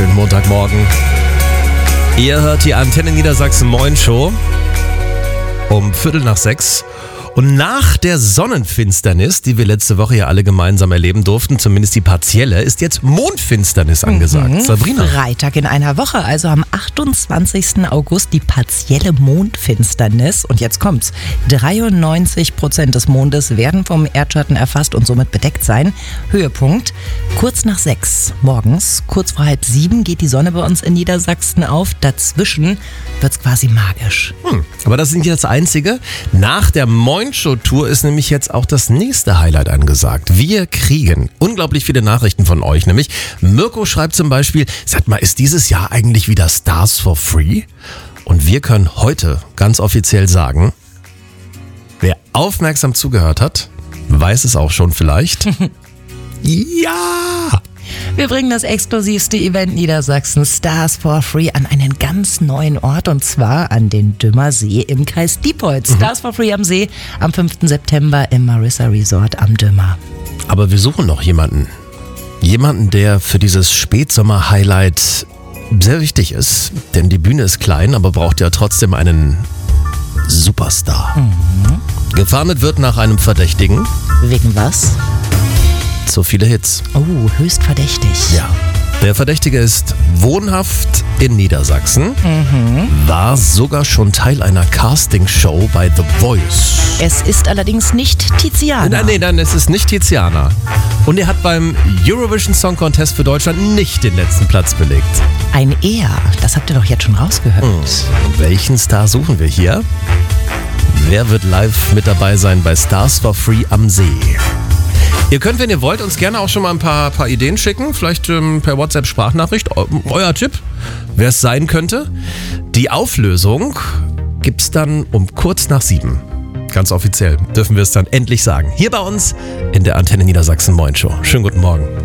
Schönen Montagmorgen. Ihr hört die Antenne Niedersachsen Moin Show um 5:45. Und nach der Sonnenfinsternis, die wir letzte Woche ja alle gemeinsam erleben durften, zumindest die partielle, ist jetzt Mondfinsternis angesagt. Sabrina. Freitag in einer Woche, also am 28. August, die partielle Mondfinsternis. Und jetzt kommt's. 93% des Mondes werden vom Erdschatten erfasst und somit bedeckt sein. Höhepunkt kurz nach 6 morgens, kurz vor 6:30 geht die Sonne bei uns in Niedersachsen auf. Dazwischen wird's quasi magisch. Aber das ist nicht das Einzige. Nach der Moin-Show-Tour ist nämlich jetzt auch das nächste Highlight angesagt. Wir kriegen unglaublich viele Nachrichten von euch. Nämlich Mirko schreibt zum Beispiel, sag mal, ist dieses Jahr eigentlich wieder Stars for Free? Und wir können heute ganz offiziell sagen, wer aufmerksam zugehört hat, weiß es auch schon vielleicht. Ja! Wir bringen das exklusivste Event Niedersachsen, Stars for Free, an einen ganz neuen Ort, und zwar an den Dümmer See im Kreis Diepholz. Stars for Free am See am 5. September im Marissa Resort am Dümmer. Aber wir suchen noch jemanden. Jemanden, der für dieses Spätsommer-Highlight sehr wichtig ist. Denn die Bühne ist klein, aber braucht ja trotzdem einen Superstar. Gefahndet wird nach einem Verdächtigen. Wegen was? So viele Hits. Oh, höchst verdächtig. Ja. Der Verdächtige ist wohnhaft in Niedersachsen, war sogar schon Teil einer Castingshow bei The Voice. Es ist allerdings nicht Tiziana. Nein, es ist nicht Tiziana. Und er hat beim Eurovision Song Contest für Deutschland nicht den letzten Platz belegt. Ein Er, das habt ihr doch jetzt schon rausgehört. Welchen Star suchen wir hier? Wer wird live mit dabei sein bei Stars for Free am See? Ihr könnt, wenn ihr wollt, uns gerne auch schon mal ein paar Ideen schicken. Vielleicht per WhatsApp-Sprachnachricht. Euer Tipp, wer es sein könnte. Die Auflösung gibt's dann um kurz nach 7. Ganz offiziell dürfen wir es dann endlich sagen. Hier bei uns in der Antenne Niedersachsen Moin Show. Schönen guten Morgen.